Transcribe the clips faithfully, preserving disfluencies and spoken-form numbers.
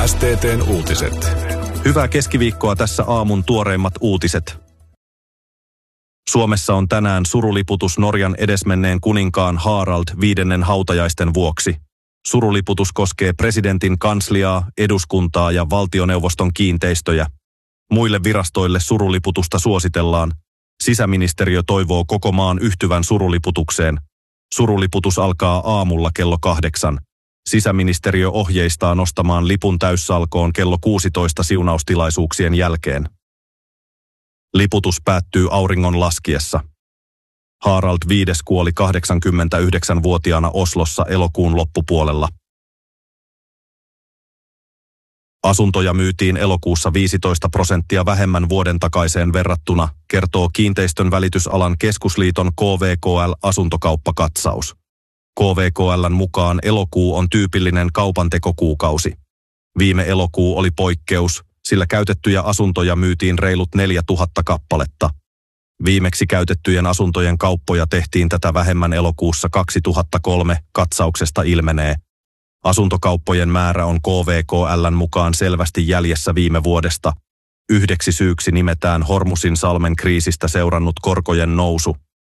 S T T:n uutiset. Hyvää keskiviikkoa, tässä aamun tuoreimmat uutiset. Suomessa on tänään suruliputus Norjan edesmenneen kuninkaan Harald viidennen hautajaisten vuoksi. Suruliputus koskee presidentin kansliaa, eduskuntaa ja valtioneuvoston kiinteistöjä. Muille virastoille suruliputusta suositellaan. Sisäministeriö toivoo koko maan yhtyvän suruliputukseen. Suruliputus alkaa aamulla kello kahdeksan. Sisäministeriö ohjeistaa nostamaan lipun täyssalkoon kello kuusitoista siunaustilaisuuksien jälkeen. Liputus päättyy auringon laskiessa. Harald viides kuoli kahdeksankymmentäyhdeksänvuotiaana Oslossa elokuun loppupuolella. Asuntoja myytiin elokuussa viisitoista prosenttia vähemmän vuoden takaiseen verrattuna, kertoo Kiinteistön välitysalan keskusliiton K V K L-asuntokauppakatsaus. K V K L:n mukaan elokuu on tyypillinen kaupantekokuukausi. Viime elokuu oli poikkeus, sillä käytettyjä asuntoja myytiin reilut neljätuhatta kappaletta. Viimeksi käytettyjen asuntojen kauppoja tehtiin tätä vähemmän elokuussa kaksituhattakolme, katsauksesta ilmenee. Asuntokauppojen määrä on K V K L:n mukaan selvästi jäljessä viime vuodesta. Yhdeksi syyksi nimetään Hormusin salmen kriisistä seurannut korkojen nousu.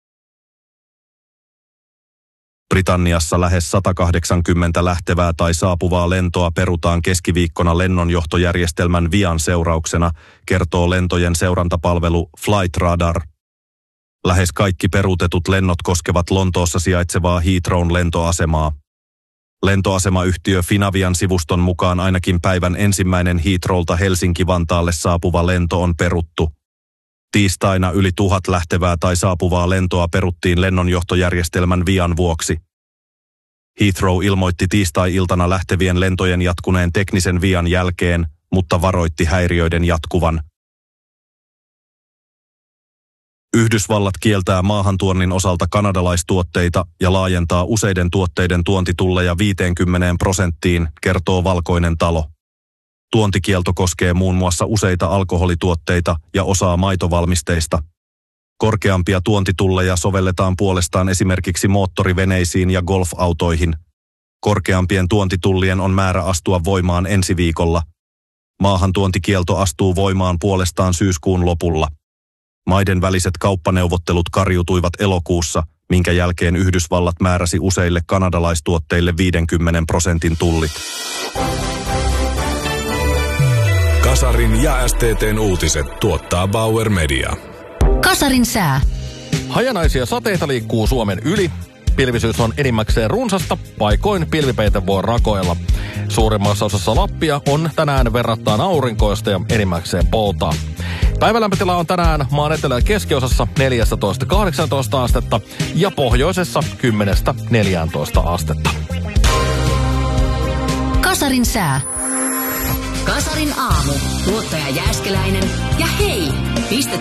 Britanniassa lähes sata kahdeksankymmentä lähtevää tai saapuvaa lentoa perutaan keskiviikkona lennonjohtojärjestelmän vian seurauksena, kertoo lentojen seurantapalvelu Flightradar. Lähes kaikki peruutetut lennot koskevat Lontoossa sijaitsevaa Heathrown lentoasemaa. Lentoasemayhtiö Finavian sivuston mukaan ainakin päivän ensimmäinen Heathrowlta Helsinki-Vantaalle saapuva lento on peruttu. Tiistaina yli tuhat lähtevää tai saapuvaa lentoa peruttiin lennonjohtojärjestelmän vian vuoksi. Heathrow ilmoitti tiistai-iltana lähtevien lentojen jatkuneen teknisen vian jälkeen, mutta varoitti häiriöiden jatkuvan. Yhdysvallat kieltää maahantuonnin osalta kanadalaistuotteita ja laajentaa useiden tuotteiden tuontitulleja viiteenkymmeneen prosenttiin, kertoo Valkoinen talo. Tuontikielto koskee muun muassa useita alkoholituotteita ja osaa maitovalmisteista. Korkeampia tuontitulleja sovelletaan puolestaan esimerkiksi moottoriveneisiin ja golfautoihin. Korkeampien tuontitullien on määrä astua voimaan ensi viikolla. Maahantuontikielto astuu voimaan puolestaan syyskuun lopulla. Maiden väliset kauppaneuvottelut kariutuivat elokuussa, minkä jälkeen Yhdysvallat määräsi useille kanadalaistuotteille viidenkymmenen prosentin tullit. Kasarin ja S T T:n uutiset tuottaa Bauer Media. Kasarin sää. Hajanaisia sateita liikkuu Suomen yli. Pilvisyys on enimmäkseen runsasta, paikoin pilvipeite voi rakoilla. Suurimmassa osassa Lappia on tänään verrattain aurinkoista ja enimmäkseen poltaa. Päivälämpötila on tänään maan etelä- ja keskiosassa neljätoista kahdeksantoista astetta ja pohjoisessa kymmenestä neljääntoista astetta. Kasarin sää. Kasarin aamu. Tuottaja Jääskeläinen. Ja hei! Pistä